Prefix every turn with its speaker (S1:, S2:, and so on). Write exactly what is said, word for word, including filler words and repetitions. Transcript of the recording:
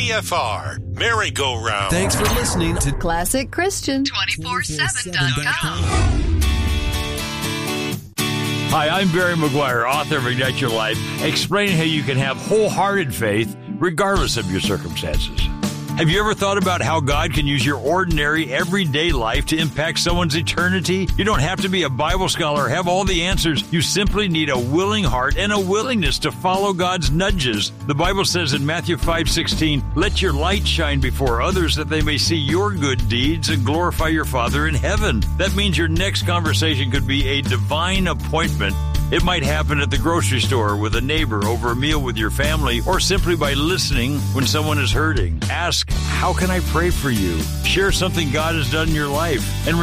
S1: K F R, Merry-Go-Round.
S2: Thanks for listening to
S3: Classic Christian two four seven dot com.
S4: Hi, I'm Barry McGuire, author of Ignite Your Life, explaining how you can have wholehearted faith regardless of your circumstances. Have you ever thought about how God can use your ordinary, everyday life to impact someone's eternity? You don't have to be a Bible scholar or have all the answers. You simply need a willing heart and a willingness to follow God's nudges. The Bible says in Matthew five sixteen, "Let your light shine before others that they may see your good deeds and glorify your Father in heaven." That means your next conversation could be a divine appointment. It might happen at the grocery store, with a neighbor, over a meal with your family, or simply by listening when someone is hurting. Ask, "How can I pray for you?" Share something God has done in your life. And